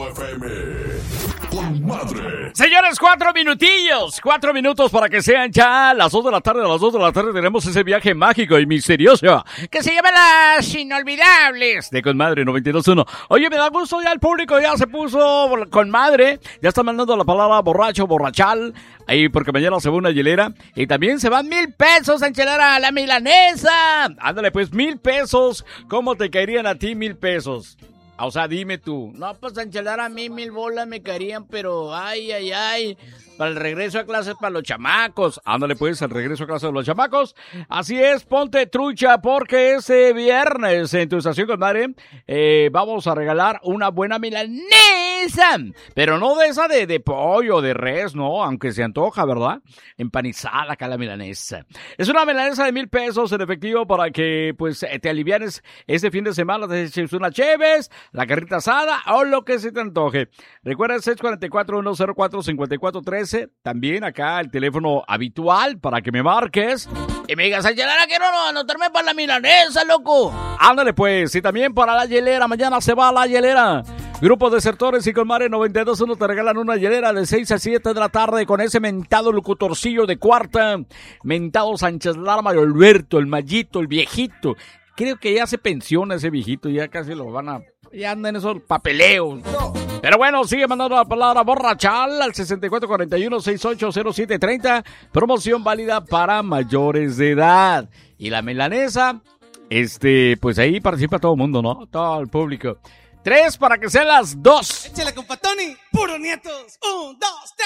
FM. Con madre. Señores, 4 minutillos. 4 minutos para que sean ya las 2 de la tarde. A las 2 de la tarde tenemos ese viaje mágico y misterioso que se llama Las Inolvidables de Con Madre 92.1. Oye, me da gusto, ya el público ya se puso con madre. Ya está mandando la palabra borracho, borrachal. Ahí porque mañana se va una hielera. Y también se van 1,000 pesos a enchilar a la milanesa. Ándale, pues 1,000 pesos. ¿Cómo te caerían a ti 1,000 pesos? O sea, dime tú. No, pues enchilar a mí 1,000 bolas me caerían, pero ay. Para el regreso a clases para los chamacos. Ándale pues, el regreso a clases de los chamacos. Así es, ponte trucha porque ese viernes en tu estación con madre vamos a regalar una buena milanesa. Pero no de esa de pollo, de res, no, aunque se antoja, ¿verdad? Empanizada acá la milanesa. Es una milanesa de 1,000 pesos en efectivo para que pues te alivianes este fin de semana. Te eches una cheves, la carrita asada o lo que se te antoje. Recuerda el 644-104-5413. También acá el teléfono habitual para que me marques y me digas, Ayelera, quiero anotarme para la milanesa, loco. Ándale pues, y también para la hielera, mañana se va a la hielera. Grupo Desertores y Con Madre 92.1 te regalan una hielera de 6 a 7 de la tarde con ese mentado locutorcillo de cuarta, mentado Sánchez Larma y Alberto, el Mallito, el viejito. Creo que ya se pensiona ese viejito, ya casi lo van a... Ya andan esos papeleos. Pero bueno, sigue mandando la palabra borrachal al 6441-680730. Promoción válida para mayores de edad. Y la milanesa, pues ahí participa todo el mundo, ¿no? Todo el público. 3 para que sean las 2. Échale, compa Tony. Puro nietos. 1, 2, 3.